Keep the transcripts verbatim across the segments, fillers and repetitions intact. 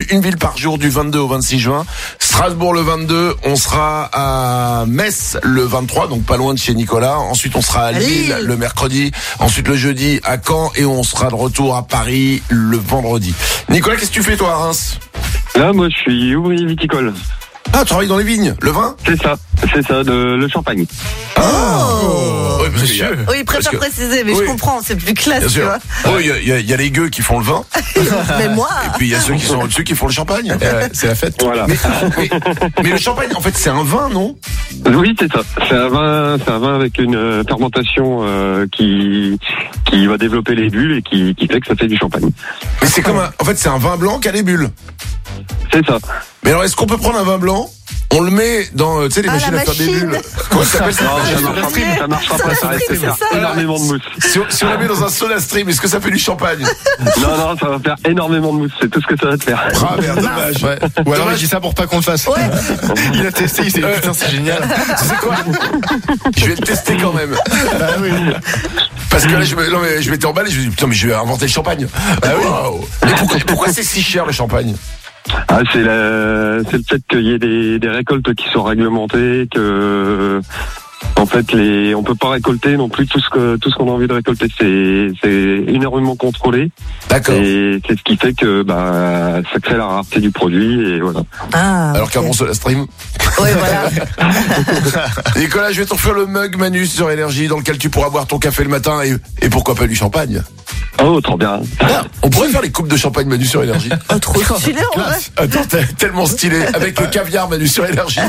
une ville par jour du vingt-deux au vingt-six juin. Strasbourg le vingt-deux, on sera à Metz le vingt-trois, donc pas loin de chez Nicolas. Ensuite, on sera à Lille, Lille. le mercredi. Ensuite, le jeudi à Caen et on sera de retour à Paris le vendredi. Nicolas, qu'est-ce que tu fais toi à Reims ? Là, moi, je suis ouvrier viticole. Ah, tu travailles dans les vignes, le vin ? C'est ça, c'est ça, de, le champagne. Oh, oh oui, parce qu'il y a, oui, il préfère que... préciser, mais oui. Je comprends, c'est plus classe, tu vois. Oui, il y, y, y a les gueux qui font le vin. Mais moi. Et puis il y a ceux qui sont au-dessus qui font le champagne. Euh, c'est la fête. Voilà. Mais, mais, mais le champagne, en fait, c'est un vin, non ? Oui, c'est ça. C'est un vin, c'est un vin avec une fermentation euh, qui qui va développer les bulles et qui, qui fait que ça fait du champagne. Mais c'est comme un, en fait, c'est un vin blanc qui a les bulles. C'est ça. Mais alors, est-ce qu'on peut prendre un vin blanc ? On le met dans, tu sais, les ah, machines à faire des bulles. Comment ça s'appelle ça ? Ça marchera pas, ça reste faire énormément de mousse. Si on, si on la met dans un soda stream, est-ce que ça fait du champagne ? Non, non, ça va faire énormément de mousse, c'est tout ce que ça va te faire. Ah merde, dommage. Ouais. Ou alors il dit ça pour pas qu'on le fasse. Ouais. Il a testé, il s'est dit putain, c'est génial. Tu sais quoi ? Je vais le tester quand même. Ah oui. Parce que là, je, me, non, mais je m'étais emballé, je me dis putain, mais je vais inventer le champagne. Ah oui. Wow. Mais pourquoi, pourquoi c'est si cher le champagne ? Ah, c'est, la, c'est le fait qu'il y ait des, des récoltes qui sont réglementées, que en fait les, on peut pas récolter non plus tout ce que tout ce qu'on a envie de récolter. C'est, c'est énormément contrôlé. D'accord. Et c'est ce qui fait que bah ça crée la rareté du produit et voilà. Ah, alors okay. qu'un bon soda stream. Oui, voilà. Nicolas, je vais t'offrir le mug Manu sur Énergie dans lequel tu pourras boire ton café le matin et, et pourquoi pas du champagne. Oh, trop bien. Ah, on pourrait faire les coupes de champagne Manu sur Énergie. Oh, trop stylé, en vrai. Attends, t'es tellement stylé. Avec le caviar Manu sur Énergie.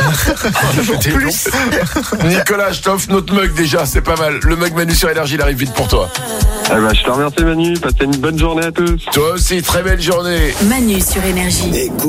Plus. Nicolas, je t'offre notre mug déjà, c'est pas mal. Le mug Manu sur Énergie, il arrive vite pour toi. Eh ben, je te remercie Manu, passez une bonne journée à tous. Toi aussi, très belle journée. Manu sur Énergie.